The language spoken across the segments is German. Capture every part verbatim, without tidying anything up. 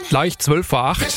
Gleich zwölf vor acht.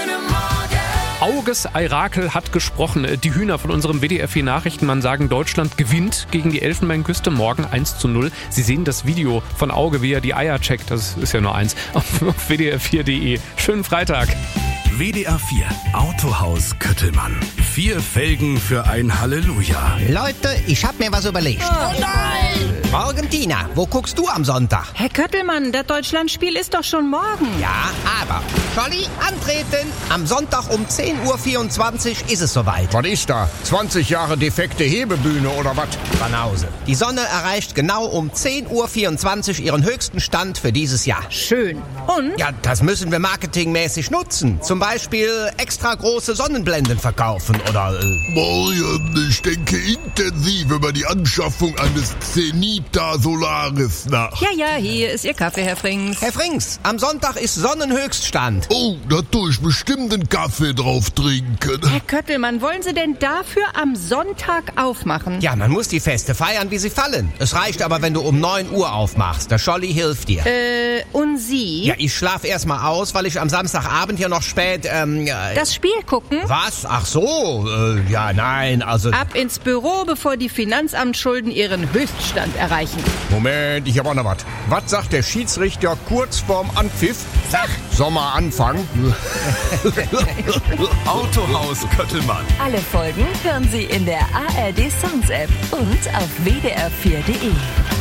Auges Eirakel hat gesprochen. Die Hühner von unserem W D R vier Nachrichtenmann sagen, Deutschland gewinnt gegen die Elfenbeinküste morgen eins zu null. Sie sehen das Video von Auge, wie er die Eier checkt. Das ist ja nur eins. Auf w d r vier punkt d e. Schönen Freitag. W D R vier Autohaus Köttelmann. Vier Felgen für ein Halleluja. Leute, ich hab mir was überlegt. Oh nein! Morgen, Tina, wo guckst du am Sonntag? Herr Köttelmann, das Deutschlandspiel ist doch schon morgen. Ja, aber. Scholli, antreten! Am Sonntag um zehn Uhr vierundzwanzig ist es soweit. Was ist da? zwanzig Jahre defekte Hebebühne oder was? Banause. Die Sonne erreicht genau um zehn Uhr vierundzwanzig ihren höchsten Stand für dieses Jahr. Schön. Und? Ja, das müssen wir marketingmäßig nutzen. Zum Beispiel extra große Sonnenblenden verkaufen oder... Äh Morgen, ich denke intensiv über die Anschaffung eines Zenita Solaris nach. Ja, ja, hier ist Ihr Kaffee, Herr Frings. Herr Frings, am Sonntag ist Sonnenhöchststand. Oh, da tue ich bestimmt einen Kaffee drauf trinken. Herr Köttelmann, wollen Sie denn dafür am Sonntag aufmachen? Ja, man muss die Feste feiern, wie sie fallen. Es reicht aber, wenn du um neun Uhr aufmachst. Der Scholli hilft dir. Äh, und Sie? Ja, ich schlaf erst mal aus, weil ich am Samstagabend hier noch spät, ähm... Äh, das Spiel gucken? Was? Ach so, äh, ja, nein, also... Ab ins Büro, bevor die Finanzamtsschulden ihren Höchststand erreichen. Moment, ich hab auch noch was. Was sagt der Schiedsrichter kurz vorm Anpfiff? Sag. Sommer anfangen. Autohaus Köttelmann. Alle Folgen hören Sie in der A R D Sounds App und auf w d r vier punkt d e.